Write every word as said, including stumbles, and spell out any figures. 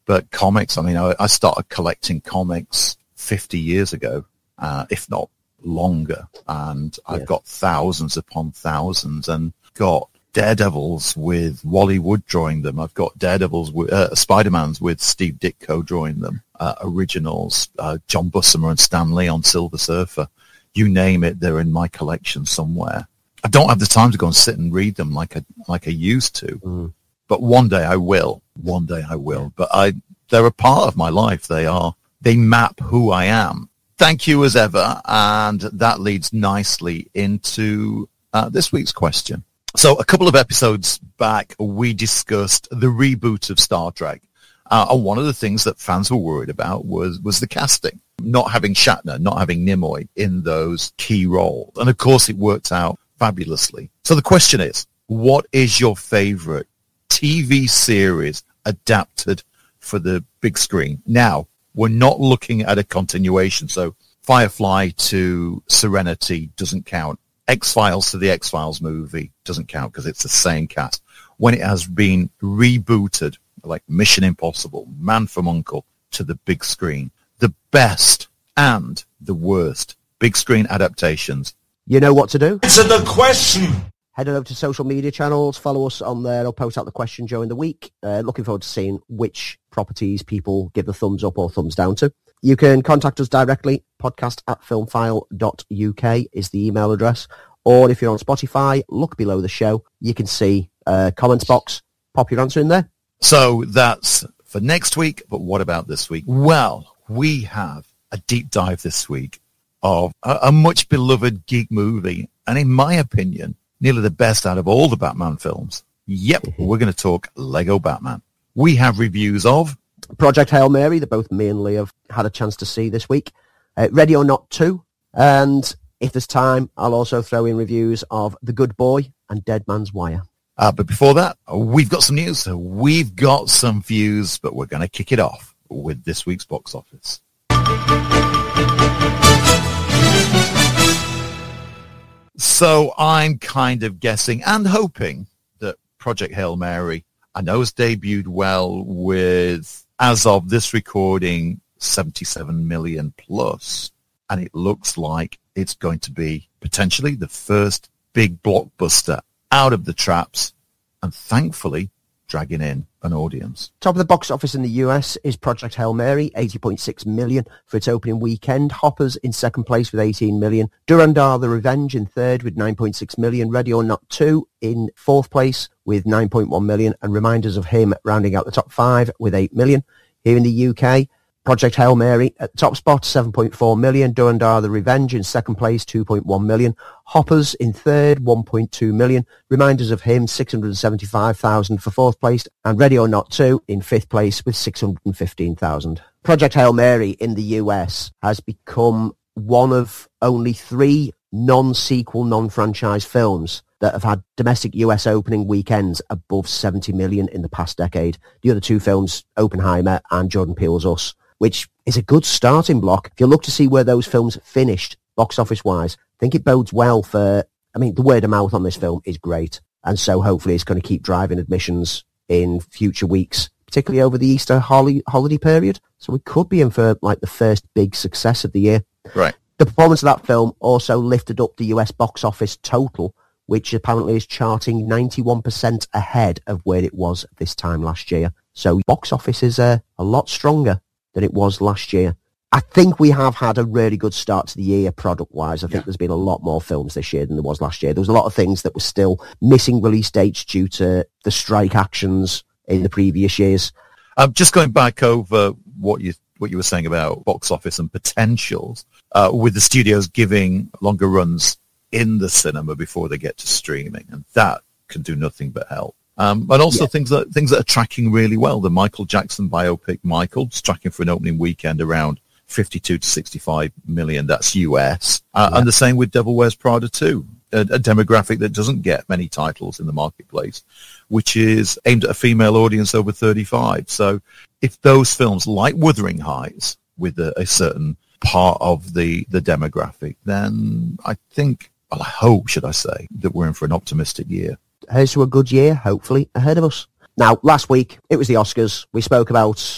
But comics, I mean, I, I started collecting comics fifty years ago, uh, if not longer. And I've yeah. got thousands upon thousands and got Daredevils with Wally Wood drawing them. I've got Daredevils with uh, Spider-Mans with Steve Ditko drawing them. Uh, originals, uh, John Buscema and Stan Lee on Silver Surfer. You name it, they're in my collection somewhere. I don't have the time to go and sit and read them like I like I used to. Mm. But one day I will. One day I will. But I, they're a part of my life. They are. They map who I am. Thank you as ever. And that leads nicely into uh, this week's question. So a couple of episodes back, we discussed the reboot of Star Trek. Uh, and one of the things that fans were worried about was, was the casting. Not having Shatner, not having Nimoy in those key roles. And of course it worked out fabulously. So the question is, what is your favorite T V series adapted for the big screen? Now, we're not looking at a continuation, so Firefly to Serenity doesn't count. X-Files to the X-Files movie doesn't count because it's the same cast. When it has been rebooted, like Mission Impossible, Man from U N C L E, to the big screen, the best and the worst big screen adaptations. You know what to do? Answer the question! Head over to social media channels, follow us on there. I'll post out the question during the week. Uh, looking forward to seeing which properties people give the thumbs up or thumbs down to. You can contact us directly. Podcast at filmfile dot U K is the email address. Or if you're on Spotify, look below the show. You can see a comments box. Pop your answer in there. So that's for next week. But what about this week? Well, we have a deep dive this week of a, a much beloved geek movie. And in my opinion, nearly the best out of all the Batman films. Yep, we're going to talk Lego Batman. We have reviews of Project Hail Mary, that both me and Lee have had a chance to see this week. Uh, Ready or Not two. And if there's time, I'll also throw in reviews of The Good Boy and Dead Man's Wire. Uh, but before that, we've got some news. So we've got some views, but we're going to kick it off with this week's box office. So I'm kind of guessing and hoping that Project Hail Mary, I know has debuted well with, as of this recording, seventy-seven million plus. And it looks like it's going to be potentially the first big blockbuster out of the traps and thankfully dragging in an audience. Top of the box office in the U S is Project Hail Mary, eighty point six million for its opening weekend. Hoppers in second place with eighteen million. Durandar The Revenge in third with nine point six million. Ready or Not two in fourth place with nine point one million. And Reminders of Him rounding out the top five with eight million. Here in the U K, Project Hail Mary at the top spot, seven point four million. Durandar The Revenge in second place, two point one million. Hoppers in third, one point two million. Reminders of Him, six hundred seventy-five thousand for fourth place. And Ready or Not two in fifth place with six hundred fifteen thousand. Project Hail Mary in the U S has become one of only three non-sequel, non-franchise films that have had domestic U S opening weekends above seventy million in the past decade. The other two films, Oppenheimer and Jordan Peele's Us, which is a good starting block. If you look to see where those films finished, box office-wise, I think it bodes well for, I mean, the word of mouth on this film is great. And so hopefully it's going to keep driving admissions in future weeks, particularly over the Easter holiday, holiday period. So we could be in for, like, the first big success of the year. Right. The performance of that film also lifted up the U S box office total, which apparently is charting ninety-one percent ahead of where it was this time last year. So box office is uh, a lot stronger than it was last year. I think we have had a really good start to the year product-wise. I think yeah. there's been a lot more films this year than there was last year. There was a lot of things that were still missing release dates due to the strike actions in the previous years. Um, just going back over what you what you were saying about box office and potentials, uh, with the studios giving longer runs in the cinema before they get to streaming, and that can do nothing but help. Um, and also yeah. things that things that are tracking really well. The Michael Jackson biopic, Michael, is tracking for an opening weekend around fifty-two to sixty-five million. That's U S. Uh, yeah. And the same with Devil Wears Prada two, a, a demographic that doesn't get many titles in the marketplace, which is aimed at a female audience over thirty-five. So if those films, like Wuthering Heights, with a, a certain part of the, the demographic, then I think, well, I hope, should I say, that we're in for an optimistic year. Here's to a good year, hopefully, ahead of us. Now, last week, it was the Oscars. We spoke about